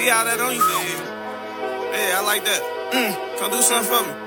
See how that on you? Yeah, I like that. Come do something for me.